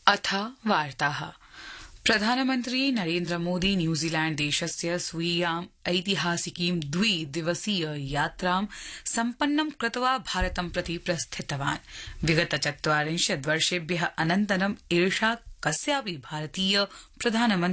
अथ वार्ताः। प्रधानमन्त्री नरेन्द्र मोदी न्यूजीलैण्ड देशस्य स्वीयाम् ऐतिहासिकीं 2 दिवसीय यात्रां सम्पन्नं कृत्वा भारतं प्रति प्रस्थितवान्। विगत 40 वर्षेभ्यः अनन्तरम् एषा कस्यापि भारतीय प्रधानमन्त्री